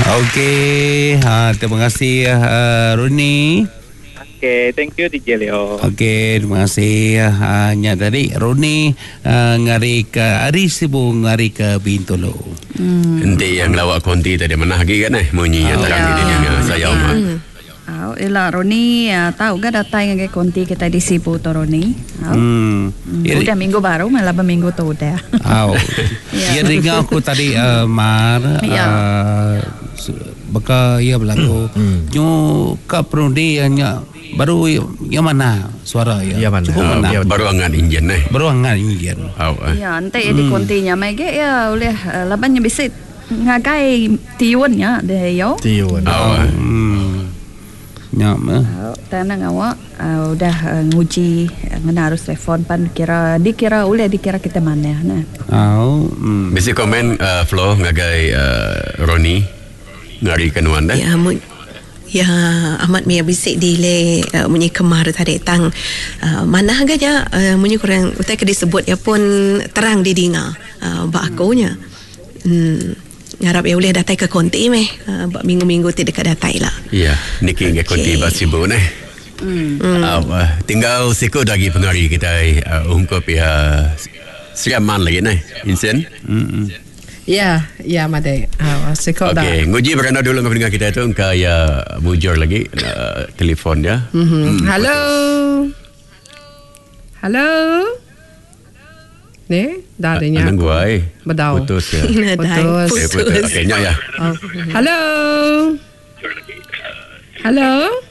Okey, terima kasih Roni. Okay, thank you DJ Leo. Okey, terima kasih. Nya tadi Roni ngari ke Ari Sibu ngari ke Bintulu. Nanti yang lawak konti tadi mana lagi kan munyi yang terang ini dengan saya Umar. Ila Roni tahu ga datang ke konti kita di Sibu to Roni. Udah minggu baru malah minggu tu udah. Ya ringa aku tadi Mar baka ia berlaku. Nyo ka Prundi nya baru yang mana suara ya? Cukup mana? Baru angan injen Baru angan injen. Ya, ante di kontinya mai ge ya oleh labannya bisa ngagai tiunnya deh yo. Tiun. Ya mah. Tanang awak udah nguji ngena harus telefon pan dikira kita mana nah. Bisa komen Flo ngagai Roni ngari kenuan dah. Ya amat mia bisik dile munyi kemar tadi tang mana agaknya munyi kurang utai ke disebut ya pun terang di dinga bak akunya ngarap ya boleh datai ke konti meh minggu-minggu tidak datai lah. Iya, niki ke konti basibu neh. Tinggal sikut lagi pengari kita ungkap ya siaman lagi neh insen. Ya, Madai. Sikot dah. Okey, nguji beranda dulu dengan kita itu kaya mujur lagi telefon dia. Halo. Halo. Ni, dah adanya. Anang gua Bedau. Putus ya. Putus. Okey, nya ya. Halo. Halo.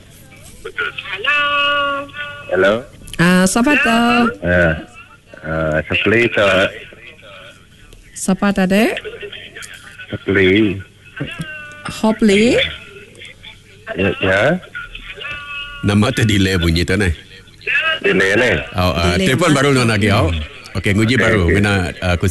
Hello. Siapa tu? Siapa tadi? Hopli. Ya. Nama tu delay bunyi tu neh. Delay ni. Telefon baru nak lagi au. Okey, nguji baru kena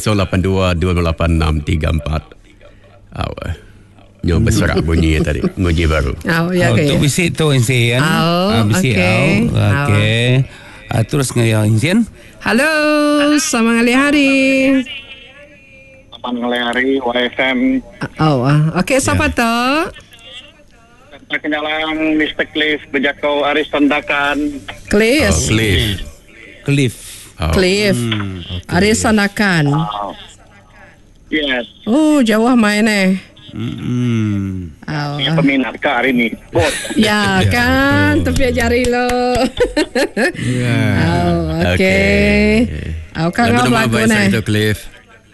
082-286-34. Nyo bersorak bunyi tadi. Nguji baru. Tu bisik tu insian. Bisik okey. Terus ngaya insian. Halo, selamat hari. Hari YFM. Okey, siapa tu? Kenyalang Mr. Cliff Bejakau Aris Sandakan. Cliff. Aris Sandakan. Yes. Jauh main Peminat ke hari ni. Ya kan, tapi jari lo. Okey. Kan ngap lagu ni. Cliff.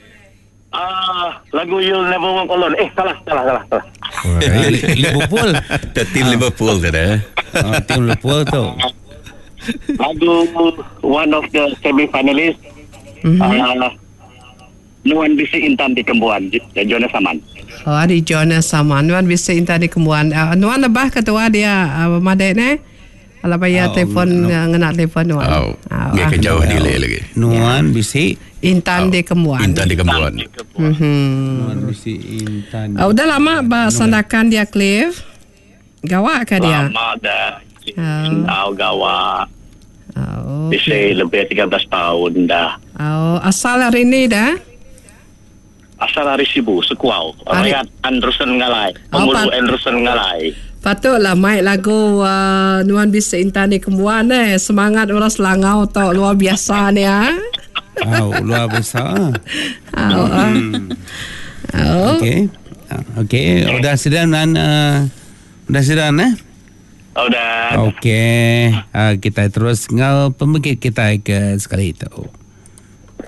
Lagu You'll Never Walk Alone. Salah. Liverpool. Tim Liverpool tadi. Tim Liverpool tu. Lagu one of the semi-finalists. Nuan Bisi Intan di Kembuan. Jonas Saman. Di Jonas Saman. Nuan Bisi Intan di Kembuan. Nuan lebah ketua dia. Madai ni. Kalau bayar telefon, ngena telefon Nuan. Dia kejauh delay lagi. Nuan Bisi Intan di Kembuan. Nuan Bisi Intan. Udah lama Sandakan dia Cliff. Gawak ke dia? Lama dah. Gawak. Bisi lebih 13 tahun dah. Asal hari ni dah? Asal hari Sibu, Sekuau. Rakyat Anderson Ngalai. Pemulu Anderson Ngalai. Patutlah main lagu Nuan Bisi Intan di Kembuan semangat orang Selangau tau luar biasa ni luar biasa. Okey. Udah sedahan Udah. Okey. Kita terus ngau pembangkit kita ke sekali itu.